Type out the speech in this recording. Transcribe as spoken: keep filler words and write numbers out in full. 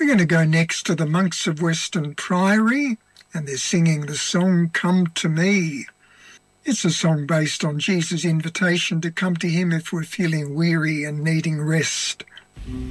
We're going to go next to the Monks of Weston Priory, and they're singing the song Come to Me. It's a song based on Jesus' invitation to come to him if we're feeling weary and needing rest.